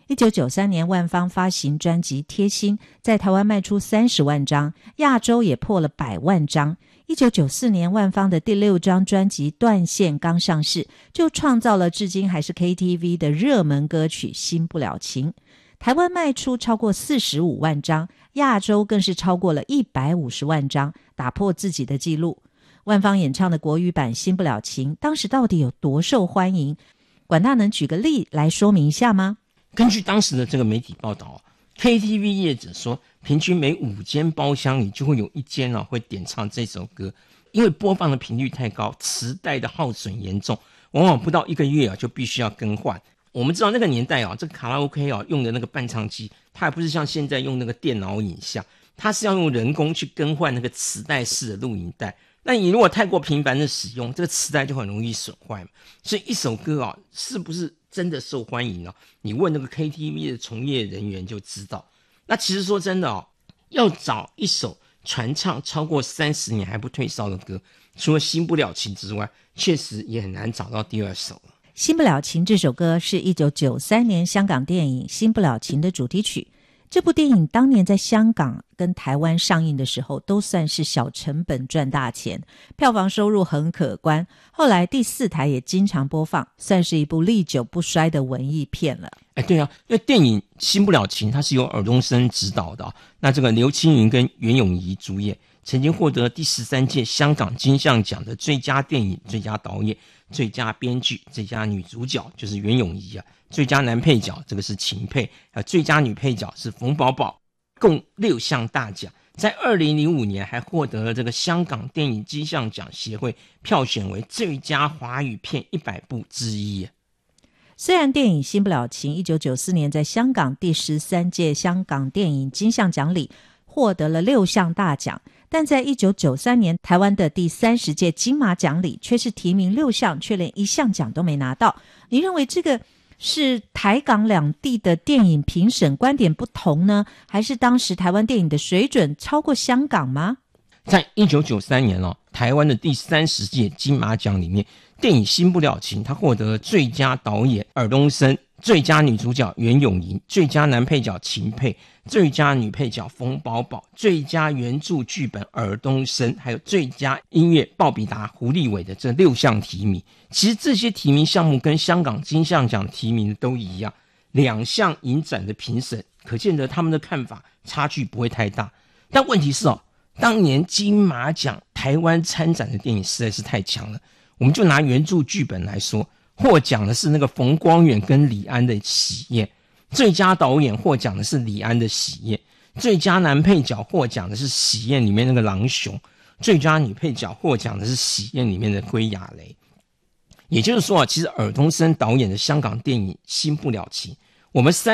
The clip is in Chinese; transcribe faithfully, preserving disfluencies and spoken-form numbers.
一九九三年万芳发行专辑《贴心》，在台湾卖出三十万张，亚洲也破了百万张。一九九四年万芳的第六张专辑《断线》刚上市，就创造了至今还是 K T V 的热门歌曲《新不了情》。台湾卖出超过四十五万张，亚洲更是超过了一百五十万张，打破自己的纪录。万芳演唱的国语版《新不了情》当时到底有多受欢迎？管大能举个例来说明一下吗？ 根据当时的这个媒体报道， K T V 业者说，平均每五间包厢里就会有一间、啊、会点唱这首歌，因为播放的频率太高，磁带的耗损严重，往往不到一个月、啊、就必须要更换。我们知道那个年代啊，这个卡拉 OK 啊用的那个伴唱机，它还不是像现在用那个电脑影像，它是要用人工去更换那个磁带式的录影带。那你如果太过频繁的使用，这个磁带就很容易损坏嘛。所以一首歌啊，是不是真的受欢迎呢、啊？你问那个 K T V 的从业人员就知道。那其实说真的哦，要找一首传唱超过三十年还不退烧的歌，除了《新不了情》之外，确实也很难找到第二首了。 新不了情这首歌是一九九三年香港电影《新不了情》的主题曲。这部电影当年在香港跟台湾上映的时候，都算是小成本赚大钱，票房收入很可观。后来第四台也经常播放，算是一部历久不衰的文艺片了。 哎，对啊，因为电影《新不了情》它是由尔冬升执导的、啊，那这个刘青云跟袁咏仪主演，曾经获得第十三届香港金像奖的最佳电影、最佳导演、最佳编剧、最佳女主角就是袁咏仪啊，最佳男配角这个是秦沛，还有最佳女配角是冯宝宝，共六项大奖。在二零零五年还获得了这个香港电影金像奖协会票选为最佳华语片一百部之一、啊。 虽然电影《新不了情》一九九四年在香港第十三届香港电影金像奖里获得了六项大奖，但在一九九三年台湾的第三十届金马奖里却是提名六项，却连一项奖都没拿到。你认为这个是台港两地的电影评审观点不同呢，还是当时台湾电影的水准超过香港吗？ 在一九九三年、哦、台湾的第三十届金马奖里面，电影《新不了情》它获得了最佳导演尔冬升、最佳女主角袁咏仪、最佳男配角秦沛、最佳女配角冯宝宝、最佳原著剧本尔冬升，还有最佳音乐鲍比达、胡立伟的这六项提名。其实这些提名项目跟香港金像奖提名的都一样，两项影展的评审，可见得他们的看法差距不会太大。但问题是哦，当年金马奖台湾参展的电影实在是太强了。我们就拿原著剧本来说，获奖的是那个冯光远跟李安的《喜宴》，最佳导演获奖的是李安的《喜宴》，最佳男配角获奖的是《喜宴》里面那个郎雄，最佳女配角获奖的是《喜宴》里面的归亚蕾。也就是说啊，其实尔冬升导演的香港电影《新不了情》，我们三